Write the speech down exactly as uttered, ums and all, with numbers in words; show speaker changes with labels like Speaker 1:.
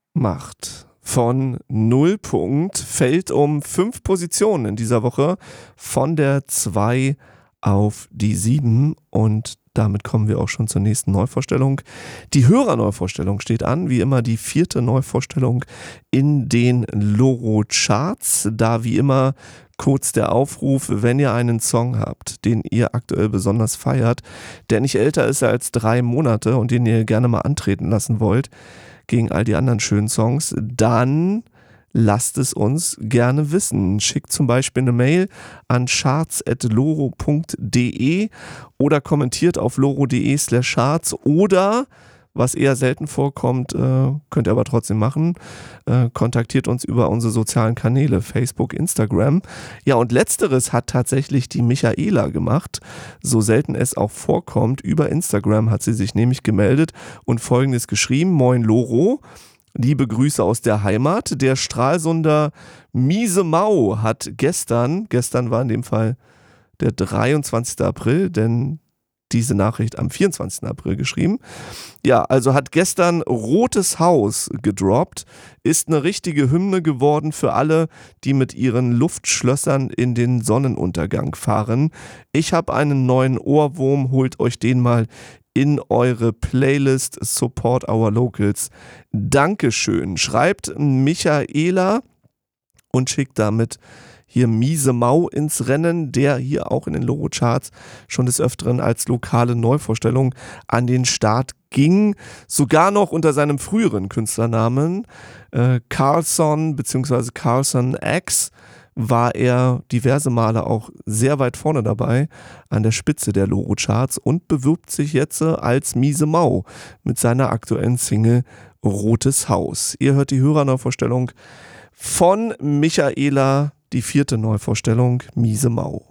Speaker 1: macht. Von Nullpunkt fällt um fünf Positionen in dieser Woche von der zwei auf die sieben und damit kommen wir auch schon zur nächsten Neuvorstellung. Die Hörerneuvorstellung steht an, wie immer die vierte Neuvorstellung in den Loro-Charts. Da wie immer kurz der Aufruf, wenn ihr einen Song habt, den ihr aktuell besonders feiert, der nicht älter ist als drei Monate und den ihr gerne mal antreten lassen wollt, gegen all die anderen schönen Songs, dann lasst es uns gerne wissen. Schickt zum Beispiel eine Mail an charts at loro punkt de oder kommentiert auf loro.de slash charts oder, was eher selten vorkommt, äh, könnt ihr aber trotzdem machen, äh, kontaktiert uns über unsere sozialen Kanäle, Facebook, Instagram. Ja, und letzteres hat tatsächlich die Michaela gemacht, so selten es auch vorkommt. Über Instagram hat sie sich nämlich gemeldet und Folgendes geschrieben: Moin Loro, liebe Grüße aus der Heimat. Der Stralsunder Miese Mau hat gestern, gestern war in dem Fall der dreiundzwanzigsten April, denn diese Nachricht am vierundzwanzigsten April geschrieben. Ja, also hat gestern Rotes Haus gedroppt, ist eine richtige Hymne geworden für alle, die mit ihren Luftschlössern in den Sonnenuntergang fahren. Ich habe einen neuen Ohrwurm, holt euch den mal in eure Playlist Support Our Locals. Dankeschön. Schreibt Michaela und schickt damit hier Miese Mau ins Rennen, der hier auch in den Loro-Charts schon des Öfteren als lokale Neuvorstellung an den Start ging. Sogar noch unter seinem früheren Künstlernamen äh, Carlson bzw. Carlson X war er diverse Male auch sehr weit vorne dabei an der Spitze der Loro-Charts und bewirbt sich jetzt als Miese Mau mit seiner aktuellen Single Rotes Haus. Ihr hört die Hörerneuvorstellung von Michaela, die vierte Neuvorstellung, Miese Mau.